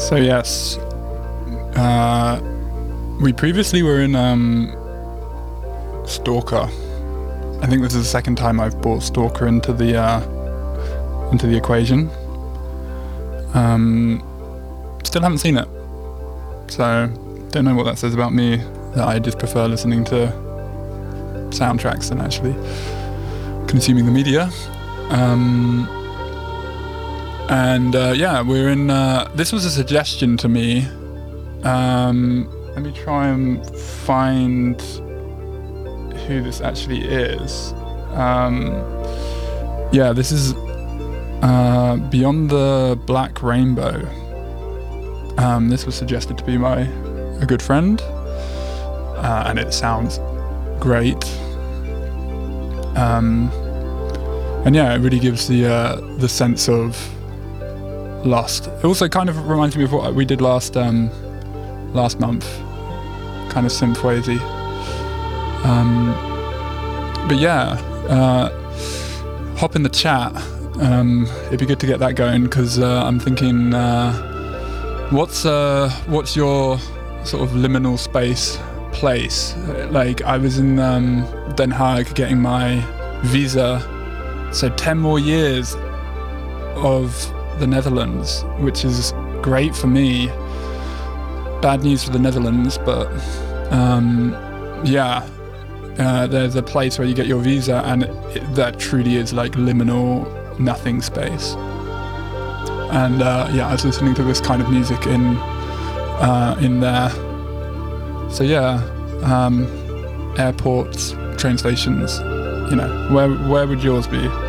So yes, we previously were in Stalker. I think this is the second time I've brought Stalker into the equation. Still haven't seen it, so don't know what that says about me, that I just prefer listening to soundtracks than actually consuming the media. We're in, this was a suggestion to me. Let me try and find who this actually is. This is Beyond the Black Rainbow. This was suggested to be by a good friend, and it sounds great. It really gives the sense of Lost. It also kind of reminds me of what we did last month, kind of synthwavy. Hop in the chat. It'd be good to get that going, because I'm thinking, what's your sort of liminal space place? Like, I was in Den Haag getting my visa, so 10 more years of the Netherlands, which is great for me. Bad news for the Netherlands, but there's a place where you get your visa, and that truly is like liminal nothing space. And I was listening to this kind of music in there. So airports, train stations, where would yours be?